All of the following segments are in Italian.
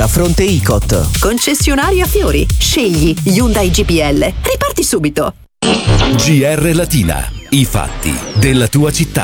A Fronte Icot. Concessionaria Fiori. Scegli Hyundai GPL. Riparti subito. GR Latina. I fatti della tua città.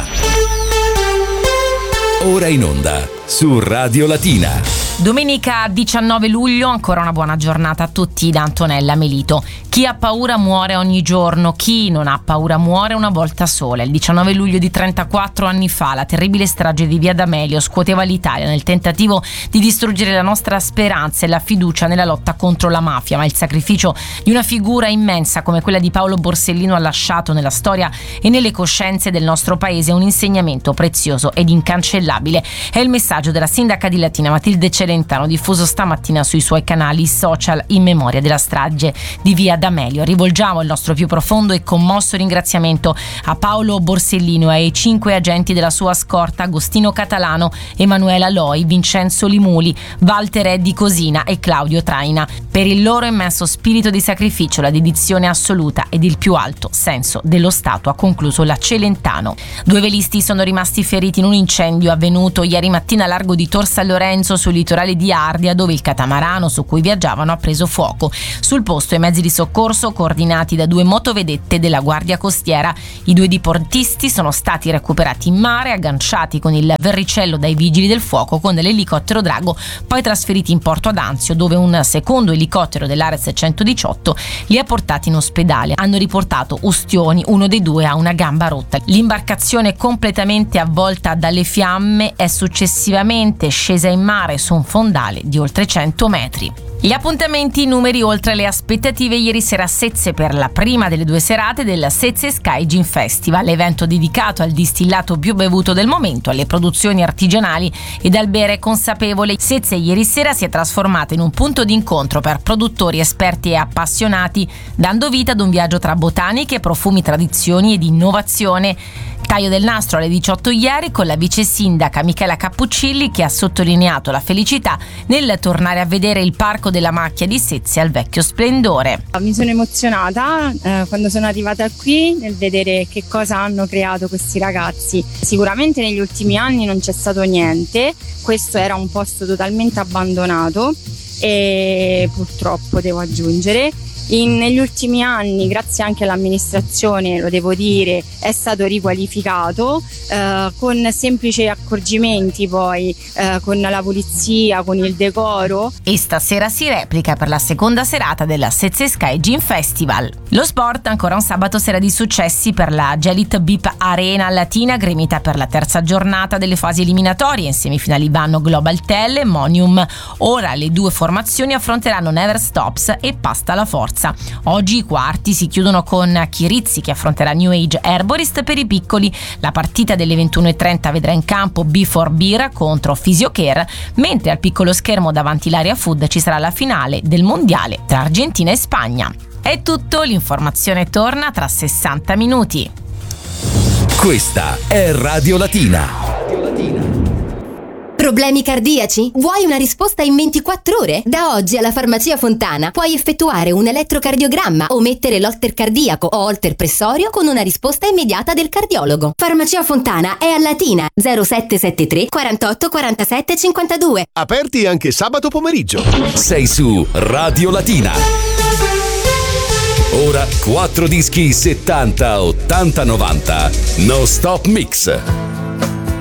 Ora in onda su Radio Latina. Domenica 19 luglio, ancora una buona giornata a tutti da Antonella Melito. Chi ha paura muore ogni giorno, chi non ha paura muore una volta sola. Il 19 luglio di 34 anni fa la terribile strage di Via D'Amelio scuoteva l'Italia nel tentativo di distruggere la nostra speranza e la fiducia nella lotta contro la mafia, ma il sacrificio di una figura immensa come quella di Paolo Borsellino ha lasciato nella storia e nelle coscienze del nostro paese un insegnamento prezioso ed incancellabile. È il messaggio della sindaca di Latina Matilde Celentano, diffuso stamattina sui suoi canali social in memoria della strage di Via D'Amelio. Rivolgiamo il nostro più profondo e commosso ringraziamento a Paolo Borsellino e ai 5 agenti della sua scorta: Agostino Catalano, Emanuela Loi, Vincenzo Limuli, Walter Eddi Cosina e Claudio Traina, per il loro immenso spirito di sacrificio, la dedizione assoluta ed il più alto senso dello Stato, ha concluso la Celentano. 2 velisti sono rimasti feriti in un incendio avvenuto ieri mattina a largo di Tor San Lorenzo, sul litorale di Ardea, dove il catamarano su cui viaggiavano ha preso fuoco. Sul posto i mezzi di soccorso coordinati da 2 motovedette della Guardia Costiera. I 2 diportisti sono stati recuperati in mare, agganciati con il verricello dai vigili del fuoco con l'elicottero drago, poi trasferiti in porto ad Anzio, dove un secondo elicottero dell'Ares 118 li ha portati in ospedale. Hanno riportato ustioni, uno dei 2 ha una gamba rotta. L'imbarcazione, completamente avvolta dalle fiamme, è successivamente scesa in mare su un fondale di oltre 100 metri. Gli appuntamenti, i numeri oltre le aspettative. Ieri sera a Sezze, per la prima delle 2 serate del Sezze Sky Gin Festival, evento dedicato al distillato più bevuto del momento, alle produzioni artigianali ed al bere consapevole. Sezze ieri sera si è trasformata in un punto d'incontro per produttori, esperti e appassionati, dando vita ad un viaggio tra botaniche, profumi, tradizioni ed innovazione. Taglio del nastro alle 18 ieri con la vice sindaca Michela Cappuccilli, che ha sottolineato la felicità nel tornare a vedere il Parco della Macchia di Sezze al vecchio splendore. Mi sono emozionata quando sono arrivata qui nel vedere che cosa hanno creato questi ragazzi. Sicuramente negli ultimi anni non c'è stato niente, questo era un posto totalmente abbandonato e purtroppo devo aggiungere. Negli ultimi anni, grazie anche all'amministrazione, lo devo dire, è stato riqualificato con semplici accorgimenti, poi con la pulizia, con il decoro. E stasera si replica per la seconda serata della Sezze Sky Gin Festival. Lo sport, ancora un sabato sera di successi per la Gelit Bip Arena Latina, gremita per la terza giornata delle fasi eliminatorie. In semifinali vanno Global Tel e Monium. Ora le 2 formazioni affronteranno Never Stops e Pasta alla Forza. Oggi i quarti si chiudono con Chirizzi, che affronterà New Age Herborist. Per i piccoli la partita delle 21:30 vedrà in campo Before Beer contro Physiocare, mentre al piccolo schermo davanti l'Area Food ci sarà la finale del mondiale tra Argentina e Spagna. È tutto, l'informazione torna tra 60 minuti. Questa è Radio Latina. Problemi cardiaci? Vuoi una risposta in 24 ore? Da oggi alla Farmacia Fontana puoi effettuare un elettrocardiogramma o mettere l'holter cardiaco o holter pressorio con una risposta immediata del cardiologo. Farmacia Fontana è a Latina, 0773 48 47 52. Aperti anche sabato pomeriggio. Sei su Radio Latina. Ora 4 dischi 70, 80, 90. No Stop Mix.